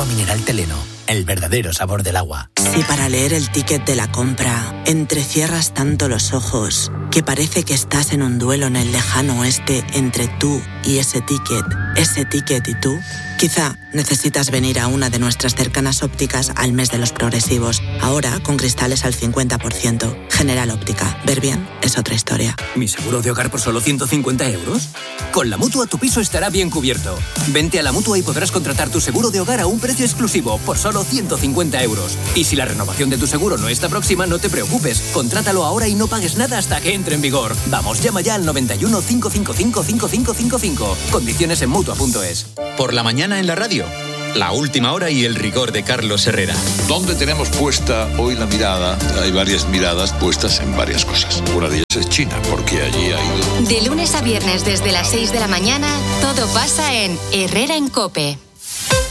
mineral Teleno, el verdadero sabor del agua. Si para leer el ticket de la compra entrecierras tanto los ojos que parece que estás en un duelo en el lejano oeste entre tú y ese ticket y tú, quizá necesitas venir a una de nuestras cercanas ópticas al mes de los progresivos. Ahora con cristales al 50%. General Óptica. Ver bien es otra historia. ¿Mi seguro de hogar por solo 150 euros? Con la Mutua tu piso estará bien cubierto. Vente a la Mutua y podrás contratar tu seguro de hogar a un precio exclusivo por solo 150 euros. Y si la renovación de tu seguro no está próxima, no te preocupes. Contrátalo ahora y no pagues nada hasta que entre en vigor. Vamos, llama ya al 91 555 5555. Condiciones en Mutua.es. Por la mañana en la radio, la última hora y el rigor de Carlos Herrera. ¿Dónde tenemos puesta hoy la mirada? Hay varias miradas puestas en varias cosas. Una de ellas es China, porque allí ha ido. De lunes a viernes desde las 6 de la mañana, todo pasa en Herrera en COPE.